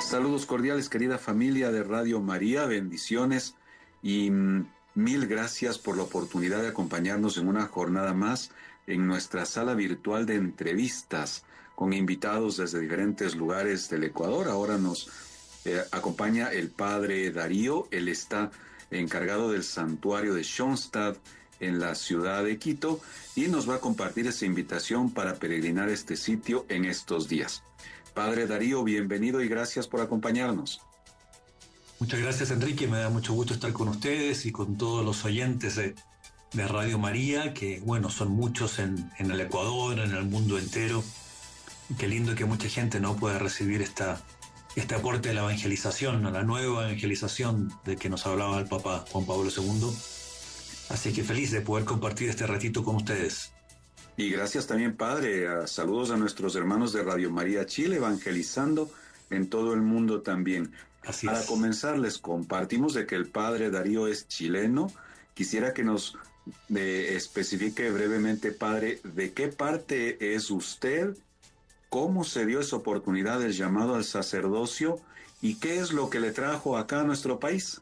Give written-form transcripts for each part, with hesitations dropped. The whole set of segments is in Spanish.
Saludos cordiales, querida familia de Radio María, bendiciones y mil gracias por la oportunidad de acompañarnos en una jornada más en nuestra sala virtual de entrevistas con invitados desde diferentes lugares del Ecuador. Ahora nos acompaña el padre Darío. Él está encargado del santuario de Schoenstatt en la ciudad de Quito y nos va a compartir esa invitación para peregrinar este sitio en estos días. Padre Darío, bienvenido y gracias por acompañarnos. Muchas gracias, Enrique. Me da mucho gusto estar con ustedes y con todos los oyentes de Radio María, que bueno, son muchos en el Ecuador, en el mundo entero. Y qué lindo que mucha gente no pueda recibir este aporte de la evangelización, a la nueva evangelización de que nos hablaba el Papa Juan Pablo II. Así que feliz de poder compartir este ratito con ustedes. Y gracias también, Padre. Saludos a nuestros hermanos de Radio María Chile, evangelizando en todo el mundo también. Así Para es. comenzar, les compartimos de que el Padre Darío es chileno. Quisiera que nos especifique brevemente, Padre, de qué parte es usted, cómo se dio esa oportunidad del llamado al sacerdocio y qué es lo que le trajo acá a nuestro país.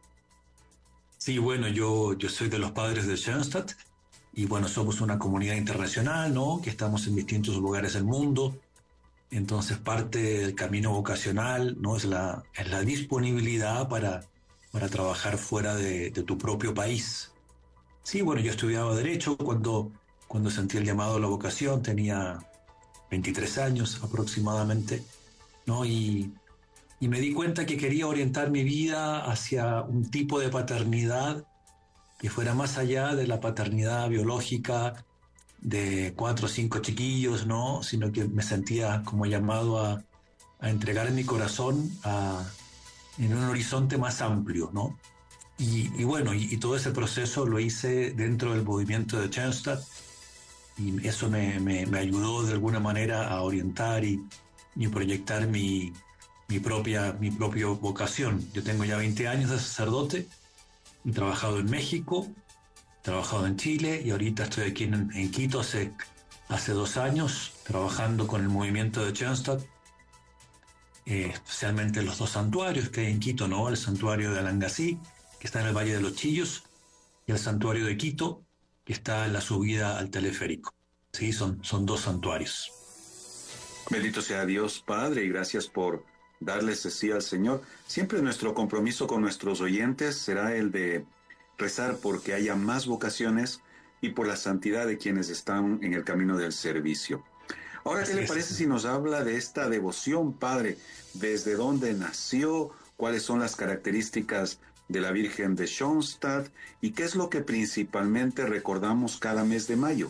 Sí, bueno, yo soy de los padres de Schoenstatt. Y bueno, somos una comunidad internacional, ¿no? Que estamos en distintos lugares del mundo. Entonces parte del camino vocacional, ¿no? Es la disponibilidad para trabajar fuera de tu propio país. Sí, bueno, yo estudiaba Derecho cuando sentí el llamado a la vocación, tenía 23 años aproximadamente, ¿no? Y me di cuenta que quería orientar mi vida hacia un tipo de paternidad que fuera más allá de la paternidad biológica de 4 o 5 chiquillos, ¿no? Sino que me sentía como llamado a entregar mi corazón en un horizonte más amplio, ¿no? Y bueno, y todo ese proceso lo hice dentro del movimiento de Schoenstatt y eso me ayudó de alguna manera a orientar y proyectar mi propia vocación. Yo tengo ya 20 años de sacerdote. He trabajado en México, he trabajado en Chile y ahorita estoy aquí en Quito hace 2 años trabajando con el movimiento de Schoenstatt, especialmente los 2 santuarios que hay en Quito, ¿no? El santuario de Alangasí, que está en el Valle de los Chillos, y el santuario de Quito, que está en la subida al teleférico. Sí, son 2 santuarios. Bendito sea Dios, Padre, y gracias por darles sí al Señor. Siempre nuestro compromiso con nuestros oyentes será el de rezar porque haya más vocaciones y por la santidad de quienes están en el camino del servicio. Ahora, ¿qué le parece si nos habla de esta devoción, Padre? ¿Desde dónde nació? ¿Cuáles son las características de la Virgen de Schoenstatt? ¿Y qué es lo que principalmente recordamos cada mes de mayo?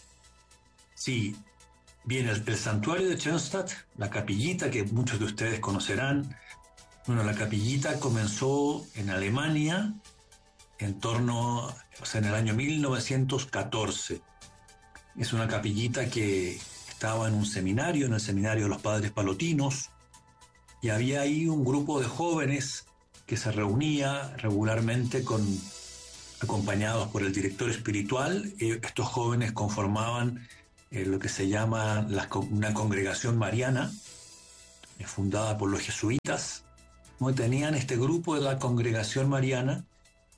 Sí. Bien, el santuario de Schoenstatt, la capillita que muchos de ustedes conocerán, bueno, la capillita comenzó en Alemania en el año 1914. Es una capillita que estaba en un seminario, en el seminario de los Padres Palotinos, y había ahí un grupo de jóvenes que se reunía regularmente acompañados por el director espiritual. Estos jóvenes conformaban lo que se llama una congregación mariana, fundada por los jesuitas, ¿no? Tenían este grupo de la congregación mariana,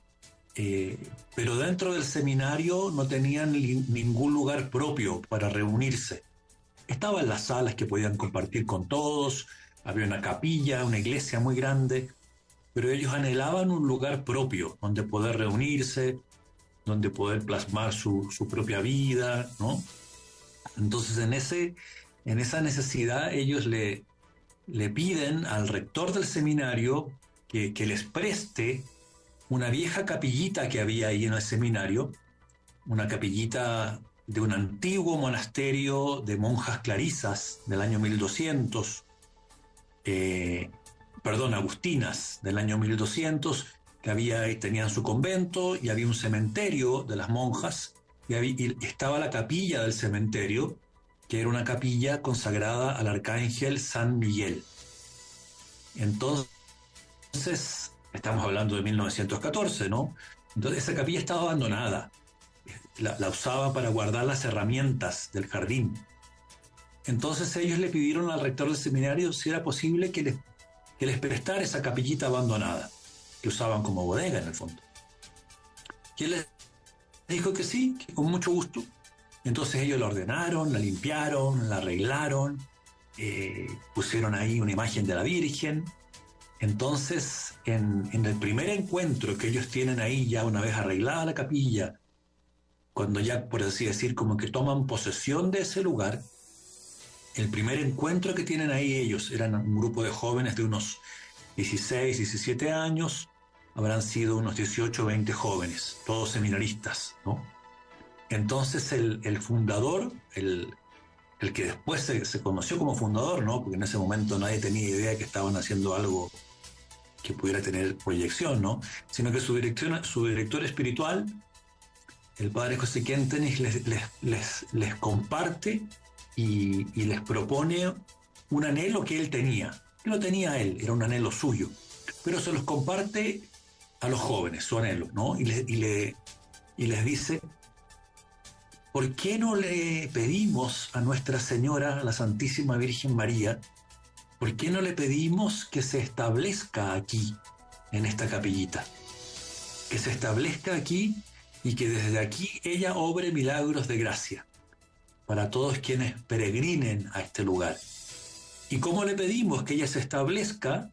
pero dentro del seminario no tenían ningún lugar propio para reunirse. Estaban las salas que podían compartir con todos, había una capilla, una iglesia muy grande, pero ellos anhelaban un lugar propio donde poder reunirse, donde poder plasmar su propia vida, ¿no? Entonces, en esa necesidad, ellos le piden al rector del seminario que les preste una vieja capillita que había ahí en el seminario, una capillita de un antiguo monasterio de monjas clarisas del año 1200, agustinas del año 1200, que tenían su convento y había un cementerio de las monjas. Y estaba la capilla del cementerio, que era una capilla consagrada al arcángel San Miguel. Entonces, estamos hablando de 1914, ¿no? Entonces, esa capilla estaba abandonada. La usaba para guardar las herramientas del jardín. Entonces, ellos le pidieron al rector del seminario si era posible que que les prestara esa capillita abandonada, que usaban como bodega en el fondo. Y él les dijo que sí, que con mucho gusto. Entonces ellos la ordenaron, la limpiaron, la arreglaron, pusieron ahí una imagen de la Virgen. Entonces, en el primer encuentro que ellos tienen ahí, ya una vez arreglada la capilla, cuando ya, por así decir, como que toman posesión de ese lugar, el primer encuentro que tienen ahí ellos, eran un grupo de jóvenes de unos 16, 17 años, habrán sido unos 18, 20 jóvenes, todos seminaristas, ¿no? Entonces el fundador, el que después se conoció como fundador, ¿no? Porque en ese momento nadie tenía idea que estaban haciendo algo que pudiera tener proyección, ¿no? Sino que su director espiritual, el padre José Quentenich, les comparte y les propone un anhelo que él tenía. No lo tenía él, era un anhelo suyo, pero se los comparte a los jóvenes, su anhelo, ¿no? Y les dice: ¿por qué no le pedimos a Nuestra Señora, la Santísima Virgen María, por qué no le pedimos que se establezca aquí, en esta capillita? Que se establezca aquí y que desde aquí ella obre milagros de gracia para todos quienes peregrinen a este lugar. ¿Y cómo le pedimos que ella se establezca?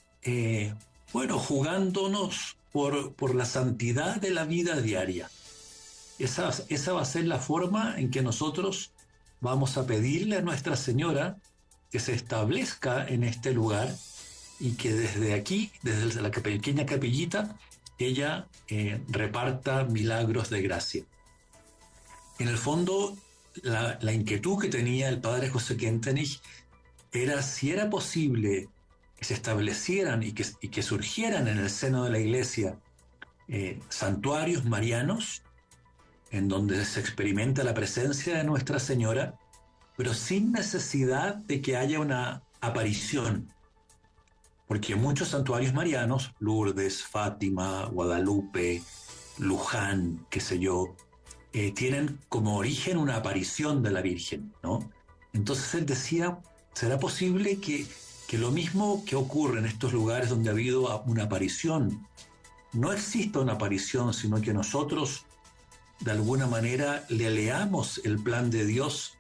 Bueno, jugándonos por la santidad de la vida diaria. Esa va a ser la forma en que nosotros vamos a pedirle a Nuestra Señora que se establezca en este lugar y que desde aquí, desde la pequeña capillita, ella reparta milagros de gracia. En el fondo, la inquietud que tenía el padre José Quentenich era si era posible que se establecieran y que surgieran en el seno de la Iglesia santuarios marianos en donde se experimenta la presencia de Nuestra Señora, pero sin necesidad de que haya una aparición. Porque muchos santuarios marianos, Lourdes, Fátima, Guadalupe, Luján, qué sé yo, tienen como origen una aparición de la Virgen, ¿no? Entonces él decía, ¿será posible que lo mismo que ocurre en estos lugares donde ha habido una aparición, no exista una aparición, sino que nosotros de alguna manera le leamos el plan de Dios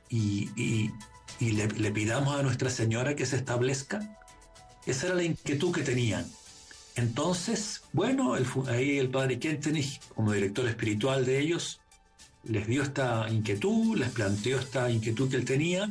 y le pidamos a Nuestra Señora que se establezca? Esa era la inquietud que tenían. Entonces, bueno, ahí el padre Quentenich, como director espiritual de ellos, les dio esta inquietud, les planteó esta inquietud que él tenía,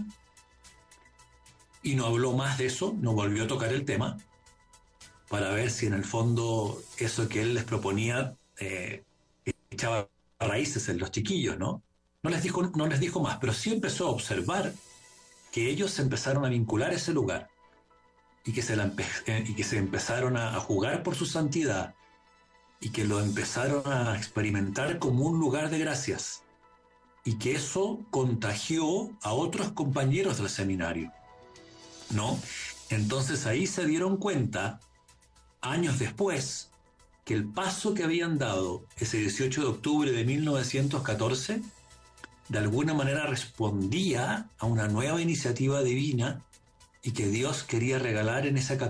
y no habló más de eso, no volvió a tocar el tema, para ver si en el fondo eso que él les proponía echaba raíces en los chiquillos, ¿no? No les dijo más, pero sí empezó a observar que ellos se empezaron a vincular a ese lugar y que se empezaron a jugar por su santidad y que lo empezaron a experimentar como un lugar de gracias y que eso contagió a otros compañeros del seminario, ¿no? Entonces ahí se dieron cuenta, años después, que el paso que habían dado ese 18 de octubre de 1914 de alguna manera respondía a una nueva iniciativa divina y que Dios quería regalar en esa